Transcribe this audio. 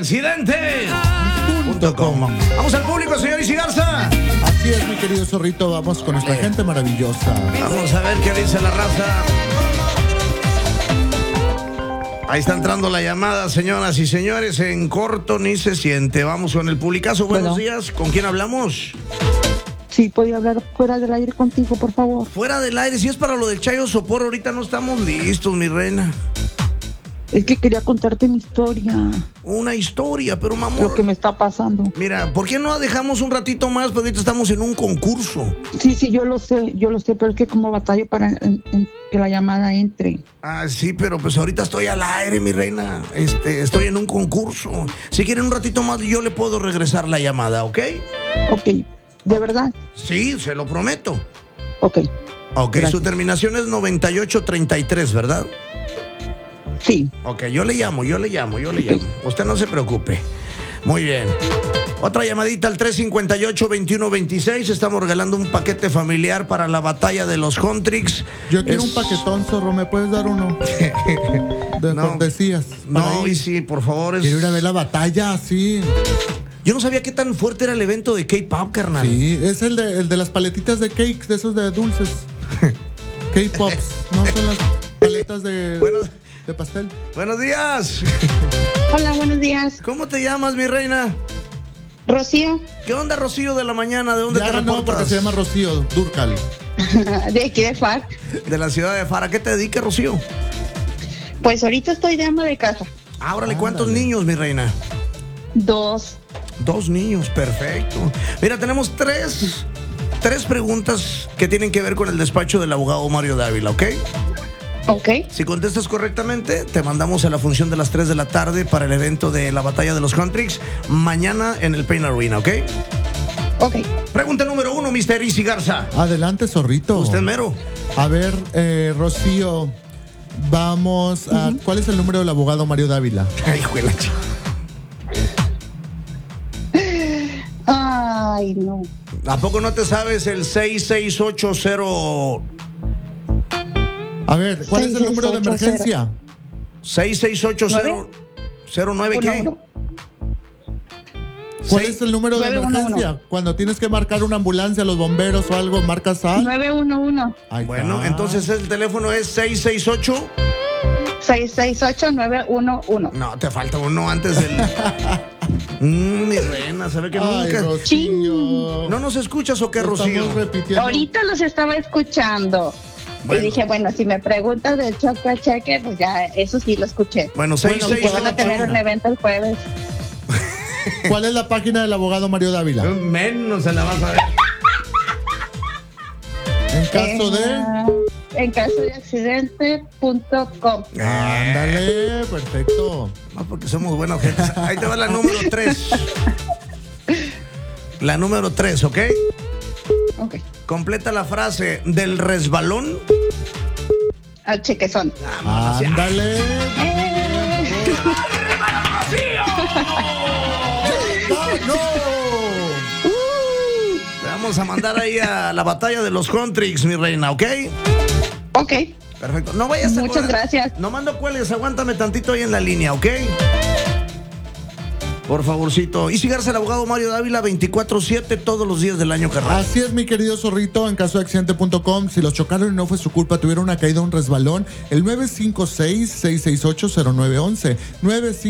Accidente.com. Vamos al público, señor Isi Garza. Así es, mi querido zorrito, vamos con nuestra gente maravillosa. Vamos a ver qué dice la raza. Ahí está entrando la llamada, señoras y señores. En corto ni se siente. Vamos con el publicazo. Buenos días. ¿Con quién hablamos? Sí, podía hablar fuera del aire contigo, por favor. Fuera del aire. Si es para lo del Chayo Sopor, ahorita no estamos listos, mi reina. Es que quería contarte mi historia. Una historia, pero mamá. Lo que me está pasando. Mira, ¿por qué no dejamos un ratito más? Porque ahorita estamos en un concurso. Sí, yo lo sé, pero es que como batallo para que la llamada entre. Ah, sí, pero pues ahorita estoy al aire, mi reina. Estoy en un concurso. Si quieren un ratito más, yo le puedo regresar la llamada, ¿ok? Ok, ¿de verdad? Sí, se lo prometo. Ok. Ok, gracias. Su terminación es 9833, ¿verdad? Sí. Ok, yo le llamo. Usted no se preocupe. Muy bien. Otra llamadita al 358-2126. Estamos regalando un paquete familiar para la batalla de los Huntrix. Yo quiero un paquetón, zorro. ¿Me puedes dar uno? De cortesías. No, y sí, por favor. Quiero ir a ver la batalla, sí. Yo no sabía qué tan fuerte era el evento de K-Pop, carnal. Sí, es el de las paletitas de cakes, de esos de dulces. K-Pops, no son las paletas de pastel. Buenos días. Hola, buenos días. ¿Cómo te llamas, mi reina? Rocío. ¿Qué onda, Rocío de la mañana? ¿De dónde te reportas? Porque se llama Rocío Durcal. ¿De aquí de FAR? De la ciudad de FAR. ¿A qué te dedicas, Rocío? Pues ahorita estoy de ama de casa. Órale, ¿cuántos niños, mi reina? 2. 2 niños, perfecto. Mira, tenemos tres preguntas que tienen que ver con el despacho del abogado Mario Dávila, ¿ok? Ok. Si contestas correctamente, te mandamos a la función de las 3 de la tarde para el evento de la batalla de los Huntrix mañana en el Pain Arena, ¿ok? Ok. Pregunta número 1, Mr. Isi Garza. Adelante, zorrito. Usted mero. A ver, Rocío, vamos a... ¿Cuál es el número del abogado Mario Dávila? Ay, juela. Ay, no. ¿A poco no te sabes el 6680? A ver, ¿cuál es el número de emergencia? 668009, ¿qué? ¿Cuál es el número de emergencia? Cuando tienes que marcar una ambulancia, los bomberos o algo, marcas a 911. Bueno, entonces el teléfono es 668 668-911. No, te falta uno antes del... mi reina, ¿sabe que nunca? Rocío. ¿No nos escuchas o qué, Rocío? Ahorita los estaba escuchando. Bueno. Y dije, bueno, si me preguntas del cheque, pues ya, eso sí lo escuché. Bueno, 66. Que van a tener un evento el jueves. ¿Cuál es la página del abogado Mario Dávila? Menos se la vas a ver. En caso de accidente.com. Ándale, perfecto. No, porque somos buenos gente. Ahí te va la número 3. La número 3, ¿ok? Ok. Completa la frase del resbalón al chequezón. Ándale. ¡No! Te vamos a mandar ahí a la batalla de los Huntrix, mi reina, ¿ok? Ok. Perfecto. No vayas a... Muchas gracias. No mando cuelgues, aguántame tantito ahí en la línea, ¿ok? Por favorcito. Isi Garza, el abogado Mario Dávila, 24/7, todos los días del año, carnal. Así es, mi querido zorrito. En caso de accidente.com, si los chocaron y no fue su culpa, tuvieron una caída, un resbalón, el 956-668-0911.